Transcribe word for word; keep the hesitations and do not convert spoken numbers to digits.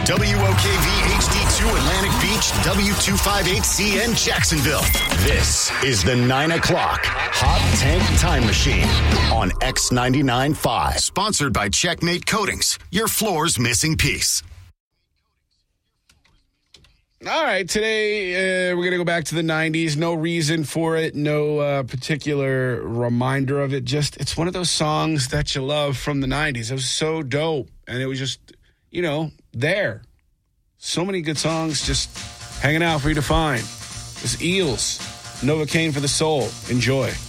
W O K V H D two Atlantic Beach, W two fifty-eight C N Jacksonville. This is the nine o'clock Hot Tank Time Machine on X ninety-nine point five. Sponsored by Checkmate Coatings, your floor's missing piece. All right, today uh, we're going to go back to the nineties. No reason for it, no uh, particular reminder of it. Just, it's one of those songs that you love from the nineties. It was so dope, and it was just, you know, there. So many good songs just hanging out for you to find. It's Eels, Novocaine for the Soul. Enjoy.